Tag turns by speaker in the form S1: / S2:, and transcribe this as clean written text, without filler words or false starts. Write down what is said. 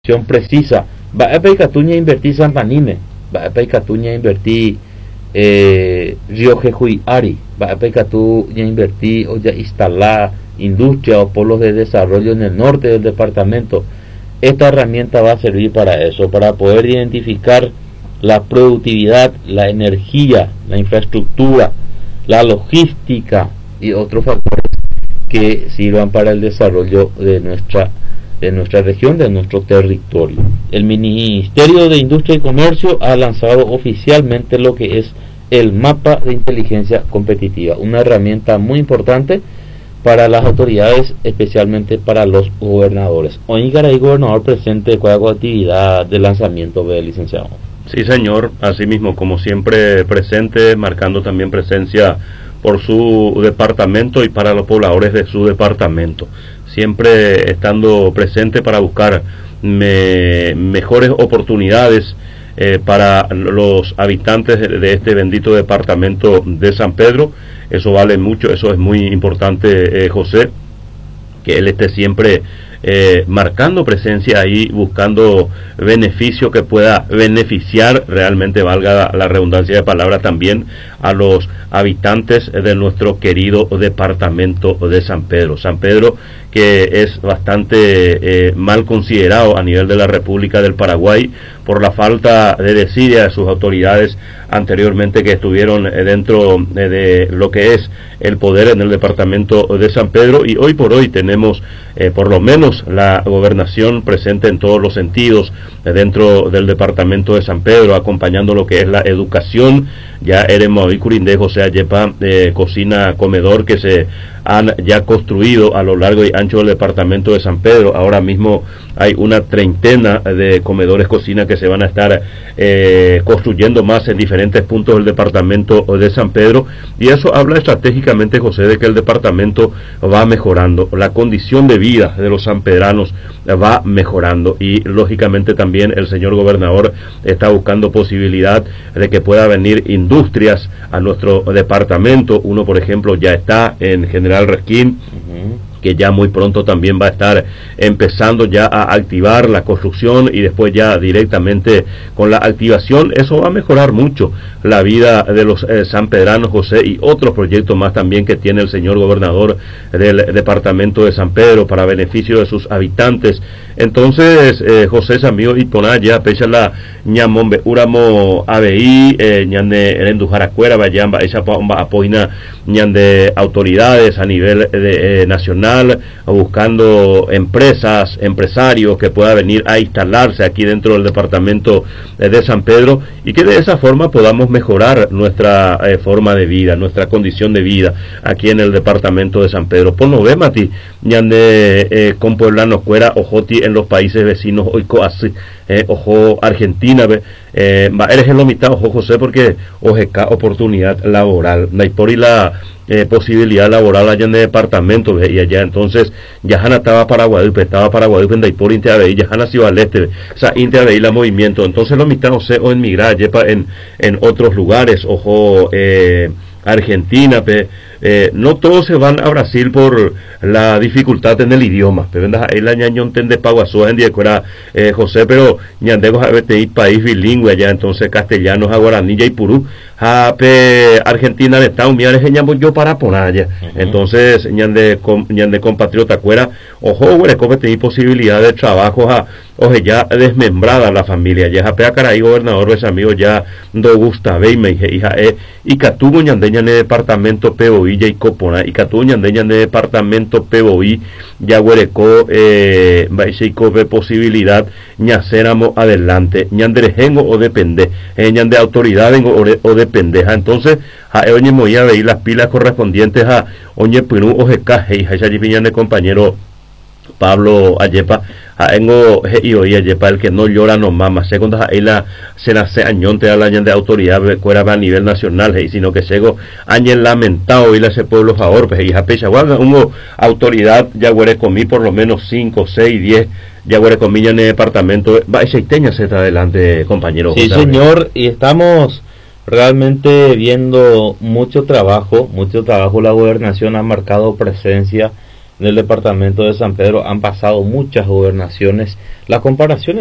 S1: precisa. Va a Catuña invertir Sampanime, va a Catuña invertir Río Jejuiari, va a Catuña invertir o ya instalar industria o polos de desarrollo en el norte del departamento. Esta herramienta va a servir para eso, para poder identificar la productividad, la energía, la infraestructura, la logística y otros factores que sirvan para el desarrollo de nuestra región, de nuestro territorio. El Ministerio de Industria y Comercio ha lanzado oficialmente lo que es el mapa de inteligencia competitiva, una herramienta muy importante para las autoridades, especialmente para los gobernadores. Hoy hay gobernador presente con la actividad de lanzamiento del licenciado.
S2: Sí, señor, así mismo, como siempre presente, marcando también presencia por su departamento y para los pobladores de su departamento, siempre estando presente para buscar mejores oportunidades para los habitantes de este bendito departamento de San Pedro. Eso vale mucho, eso es muy importante, José, que él esté siempre marcando presencia ahí, buscando beneficio que pueda beneficiar, realmente valga la redundancia de palabra, también a los habitantes de nuestro querido departamento de San Pedro. San Pedro, que es bastante mal considerado a nivel de la República del Paraguay por la falta de desidia de sus autoridades anteriormente que estuvieron dentro de lo que es el poder en el departamento de San Pedro, y hoy por hoy tenemos por lo menos la gobernación presente en todos los sentidos dentro del departamento de San Pedro, acompañando lo que es la educación. Ya eremos hoy Curindejo, sea yepa cocina, comedor que se han ya construido a lo largo y ancho del departamento de San Pedro. Ahora mismo hay una treintena de comedores cocina que se van a estar construyendo más en diferentes puntos del departamento de San Pedro, y eso habla estratégicamente, José, de que el departamento va mejorando, la condición de vida de los sanpedranos va mejorando, y lógicamente también el señor gobernador está buscando posibilidad de que pueda venir industrias a nuestro departamento. Uno, por ejemplo, ya está en General Resquín, que ya muy pronto también va a estar empezando ya a activar la construcción, y después ya directamente con la activación eso va a mejorar mucho la vida de los sanpedranos, José, y otros proyectos más también que tiene el señor gobernador del departamento de San Pedro para beneficio de sus habitantes. Entonces, José Samío y Ponaya, pecha la ñamombe uramo ABI, ñande erendujaracuera, vayamba, esa apoina ñande autoridades a nivel nacional, buscando empresas, empresarios que puedan venir a instalarse aquí dentro del departamento de San Pedro, y que de esa forma podamos mejorar nuestra forma de vida, nuestra condición de vida aquí en el departamento de San Pedro. Por no ve, Mati, ñande con pueblanos cuera, ojoti en los países vecinos, oico así, ojo Argentina, eres en lo mitad, ojo José, porque ojeca oportunidad laboral, por y la posibilidad laboral allá en el departamento, y allá entonces Yajana estaba para Guadalupe, en Daipor, Intia Beí, Yajana Ciudad al Este, o sea, Intia Beí la movimiento, entonces lo mitad, o sea, o en migrar, en otros lugares, ojo, Argentina, no todos se van a Brasil por la dificultad en el idioma, pero ahí la ñañón de Paguazú en Diecora, José, pero ñandegos a país bilingüe allá, entonces castellanos a guaraní y purú, Argentina de Estado, mira, yo para Ponaya, entonces ñande compatriota cuera, ojo, güey, como tenéis posibilidad de trabajo, oje, ya desmembrada la familia, ya japea caray, gobernador, pues amigo, ya do gusta, ve, me dije, hija, y catugo ñandeña en el departamento POI, y copona, y catugo ñandeña en el departamento POI, ya güereco, vaiseico ve posibilidad, ñaceramo adelante, ñanderejengo o depende, ñande autoridad o dependeja, entonces, oye, me voy a ver las pilas correspondientes a oñe pirú o jecaje, hija, ya de compañero Pablo Ayepa, engo y hoy Ayepa, el que no llora no mama, segundo ahí la se nace añón te habla de autoridad fuera a nivel nacional, sino que sego añen lamentado y la ese pueblo favor, pues hija pecha guaga, uno autoridad ya huere comí por lo menos 5, 6, 10 ya huere comí en el departamento, va ese teña se está adelante, compañero.
S1: Sí, José, señor, y estamos realmente viendo mucho trabajo, la gobernación ha marcado presencia en el departamento de San Pedro han pasado muchas gobernaciones. La comparación